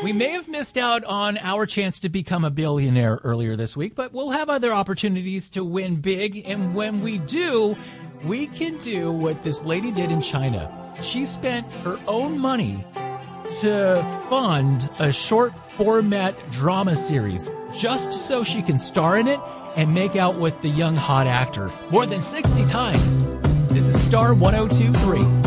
We may have missed out on our chance to become a billionaire earlier this week, but we'll have other opportunities to win big. And when we do, we can do what this lady did in China. She spent her own money to fund a short format drama series just so she can star in it and make out with the young hot actor more than 60 times. This is Star 102.3.